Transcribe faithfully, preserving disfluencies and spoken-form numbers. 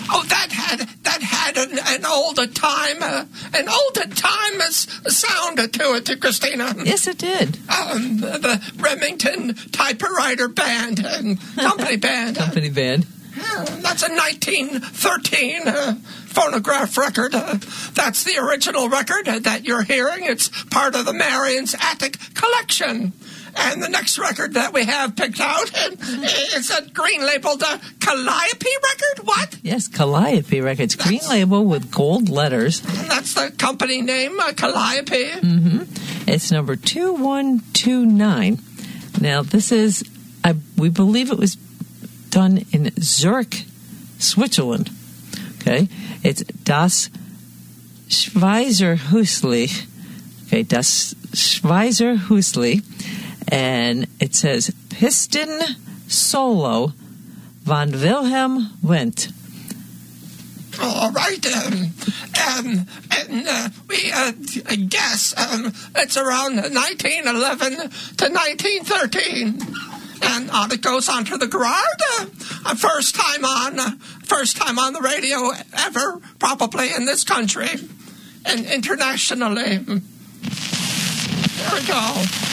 Oh, that had that had an, an older time, uh, an older time uh, sound to it, Christina. Yes, it did. Um, the Remington Typewriter Band and Company Band. Company Band. Uh, that's a nineteen thirteen uh, phonograph record. Uh, that's the original record uh, that you're hearing. It's part of the Marion's Attic collection. And the next record that we have picked out uh, is a green labeled uh, Calliope record. What? Yes, Calliope Records. Green that's, label with gold letters. That's the company name, uh, Calliope. Mm-hmm. It's number two one two nine. Now, this is, I, we believe it was done in Zurich, Switzerland. Okay, it's Das Schweizerhäusli. Okay, Das Schweizerhäusli, and it says Piston Solo von Wilhelm Wendt. All right, um, um, and uh, we uh, guess um, it's around nineteen eleven to nineteen thirteen. And on it goes onto the garage. Uh, first time on, uh, first time on the radio ever, probably in this country and internationally. There we go.